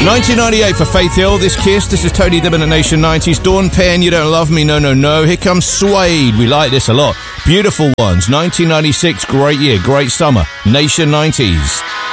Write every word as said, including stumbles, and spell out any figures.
nineteen ninety-eight for Faith Hill, this Kiss. This is Tony Dibbin at Nation nineties. Dawn Penn, You Don't Love Me, No, No, No. Here comes Suede. We like this a lot. Beautiful Ones, nineteen ninety-six. Great year, great summer. Nation nineties.